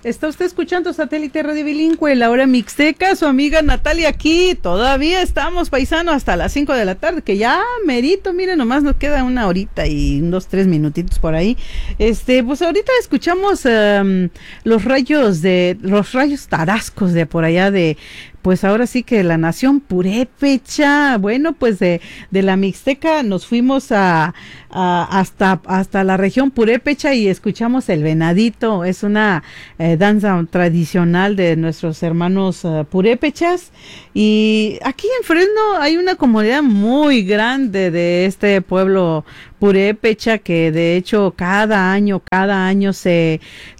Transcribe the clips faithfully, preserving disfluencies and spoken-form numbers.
Está usted escuchando Satélite Radio Bilingüe, la hora mixteca, su amiga Natalia aquí. Todavía estamos, paisano, hasta las cinco de la tarde, que ya merito, miren, nomás nos queda una horita y unos tres minutitos por ahí. Este, pues ahorita escuchamos um, los rayos de, los rayos tarascos de por allá de, pues ahora sí que la nación purépecha. Bueno, pues de, de la Mixteca nos fuimos a, a hasta, hasta la región purépecha y escuchamos el venadito. Es una eh, danza tradicional de nuestros hermanos uh, purépechas. Y aquí en Fresno hay una comunidad muy grande de este pueblo purépecha que de hecho cada año, cada año se,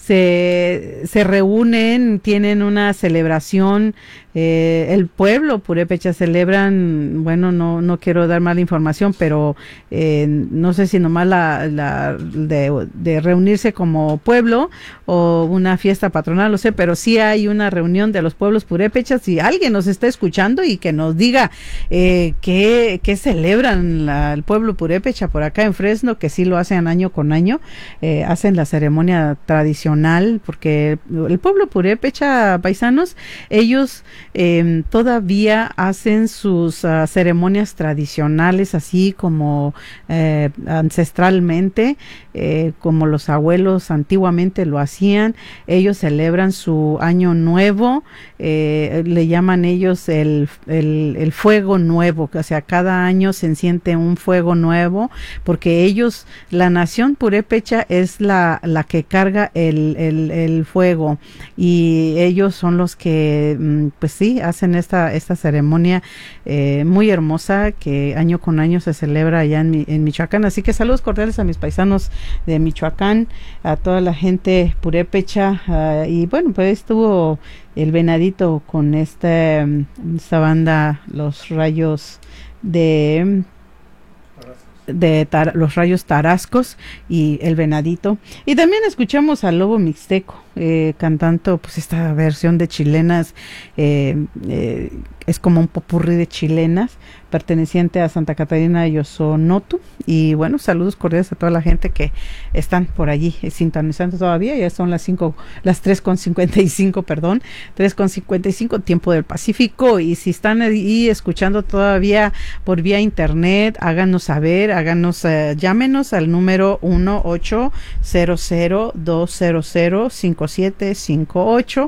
se, se reúnen, tienen una celebración. Eh, el pueblo purépecha celebran, bueno, no no quiero dar mala información, pero eh, no sé si nomás la, la de, de reunirse como pueblo o una fiesta patronal, no sé, pero sí hay una reunión de los pueblos purépechas. Si alguien nos está escuchando y que nos diga eh, qué, qué celebran la, el pueblo purépecha por acá en Fresno, que sí lo hacen año con año, eh, hacen la ceremonia tradicional, porque el pueblo purépecha, paisanos, ellos Eh, todavía hacen sus uh, ceremonias tradicionales así como eh, ancestralmente, eh, como los abuelos antiguamente lo hacían. Ellos celebran su año nuevo, eh, le llaman ellos el, el, el fuego nuevo, o sea, cada año se enciende un fuego nuevo, porque ellos, la nación purépecha es la, la que carga el, el, el fuego, y ellos son los que, pues sí, hacen esta esta ceremonia eh, muy hermosa que año con año se celebra allá en, mi, en Michoacán. Así que saludos cordiales a mis paisanos de Michoacán, a toda la gente purépecha, uh, y bueno, pues estuvo el venadito con esta, esta banda, los rayos de... de tar, los rayos tarascos y el venadito, y también escuchamos al lobo mixteco eh, cantando pues esta versión de chilenas, eh, eh, es como un popurrí de chilenas perteneciente a Santa Catarina y Osonotu. Y bueno, saludos cordiales a toda la gente que están por allí eh, sintonizando todavía. Ya son las cinco, las tres con cincuenta y cinco, perdón, tres con cincuenta y cinco, tiempo del Pacífico. Y si están ahí escuchando todavía por vía internet, háganos saber, háganos, eh, llámenos al número uno ocho cero cero dos cero cero cinco siete cinco ocho,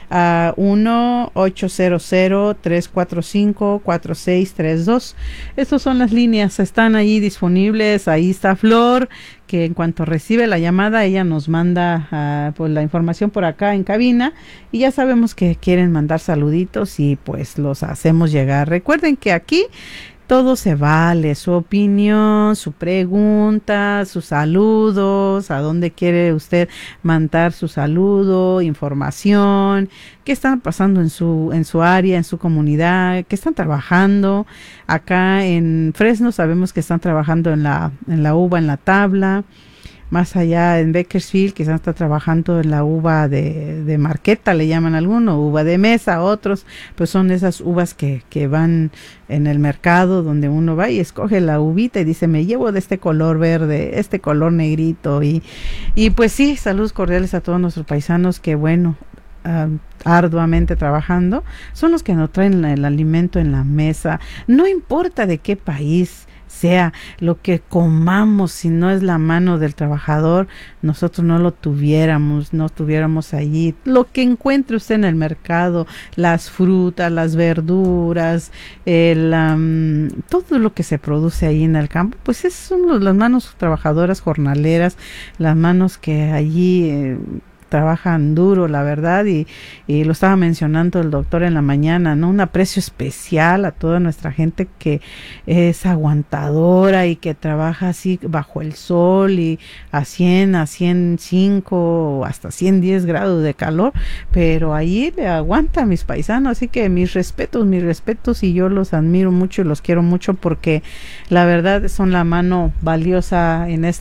a uno ocho cero cero tres cuatro cinco cuatro seis tres dos. Estas son las líneas, están ahí disponibles. Ahí está Flor, que en cuanto recibe la llamada, ella nos manda uh, pues la información por acá en cabina, y ya sabemos que quieren mandar saluditos y pues los hacemos llegar. Recuerden que aquí todo se vale, su opinión, su pregunta, sus saludos, a dónde quiere usted mandar su saludo, información, qué están pasando en su en su área, en su comunidad, qué están trabajando. Acá en Fresno sabemos que están trabajando en la en la uva, en la tabla. Más allá en Bakersfield quizás está trabajando en la uva de, de marqueta, le llaman algunos, uva de mesa, otros, pues son esas uvas que, que van en el mercado, donde uno va y escoge la uvita y dice, me llevo de este color verde, este color negrito, y, y pues sí, saludos cordiales a todos nuestros paisanos que bueno, Uh, arduamente trabajando, son los que nos traen el alimento en la mesa. No importa de qué país sea lo que comamos, si no es la mano del trabajador, nosotros no lo tuviéramos, no tuviéramos allí. Lo que encuentre usted en el mercado, las frutas, las verduras, el, um, todo lo que se produce ahí en el campo, pues esas son las manos trabajadoras, jornaleras, las manos que allí eh, trabajan duro, la verdad, y, y lo estaba mencionando el doctor en la mañana, ¿no? Un aprecio especial a toda nuestra gente que es aguantadora y que trabaja así bajo el sol y a cien, a ciento cinco, hasta ciento diez grados de calor, pero ahí le aguanta a mis paisanos. Así que mis respetos, mis respetos, y yo los admiro mucho y los quiero mucho, porque la verdad son la mano valiosa en esta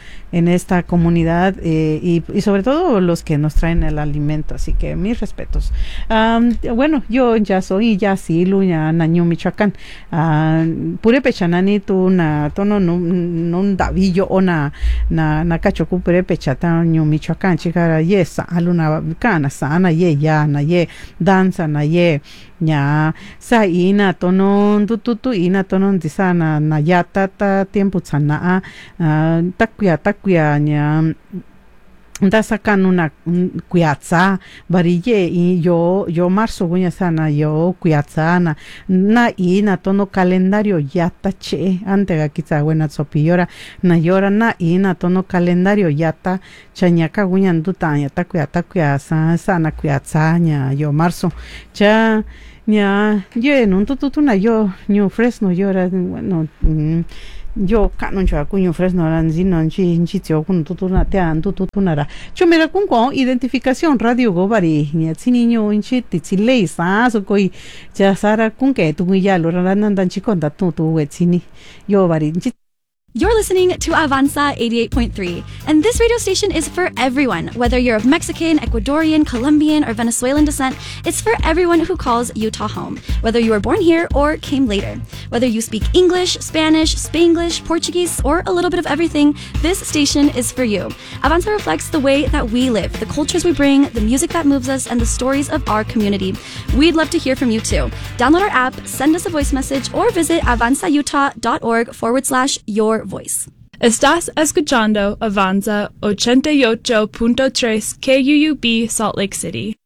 en esta comunidad eh, y, y sobre todo los que nos traen el alimento. Así que mis respetos. Um, bueno, yo ya soy ya silu ya naño Michoacán. Uh, purepechanani tu na tono nun davillo o na na na cachocu purepechata ño Michoacán chikara yes aluna kana sana ye ya na ye danza na ye nya sa ina tono tu tu tu ina tono disana na ya ta ta tiempo sana uh, takuya takuya nya nda sacan una cuiatza varille y yo yo marzo guña sana yo cuiatza na na y na tono calendario ya tache ante ga quizá buena sopillora na llora na y na tono calendario ya ta chañaca guña nduta ya ta cuiata cuiatza sana cuiatza nya yo marzo cha nya yo no tu tu na yo ñu fresno llora bueno mm, yo canon yo acuño fresno ranzino nchi nchi tio kun tutuna te an tutunara yo mira kun con identificación radio govari ni niño nchi titsilei sa so koi ja sara kun ke tu ya lo ranan dan chikon da tu tu wetsini yo vari nchi. You're listening to Avanza eighty-eight point three, and this radio station is for everyone. Whether you're of Mexican, Ecuadorian, Colombian, or Venezuelan descent, it's for everyone who calls Utah home. Whether you were born here or came later. Whether you speak English, Spanish, Spanglish, Portuguese, or a little bit of everything, this station is for you. Avanza reflects the way that we live, the cultures we bring, the music that moves us, and the stories of our community. We'd love to hear from you too. Download our app, send us a voice message, or visit avanzautah.org forward slash your voice. Estás escuchando Avanza ochenta y ocho punto tres K U U B Salt Lake City.